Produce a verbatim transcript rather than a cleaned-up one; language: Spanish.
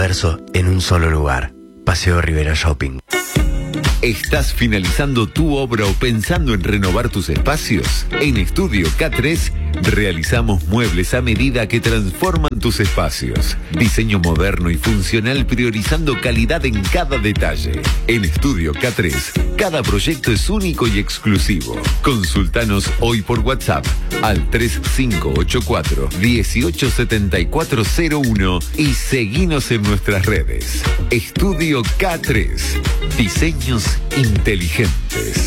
universo en un solo lugar. Paseo Rivera Shopping. ¿Estás finalizando tu obra o pensando en renovar tus espacios? En Estudio K tres realizamos muebles a medida que transforman tus espacios. Diseño moderno y funcional priorizando calidad en cada detalle. En Estudio K tres, cada proyecto es único y exclusivo. Consultanos hoy por WhatsApp al tres cinco ocho cuatro, uno ocho siete cuatro cero uno y seguinos en nuestras redes. Estudio K tres. Diseños inteligentes.